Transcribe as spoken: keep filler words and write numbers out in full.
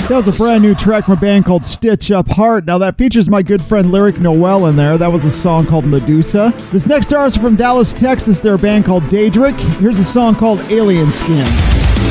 That was a brand new track from a band called Stitch Up Heart. Now that features my good friend Lyric Noel in there. That was a song called Medusa. This next artist from Dallas, Texas. They're a band called Daedric. Here's a song called Alien Skin.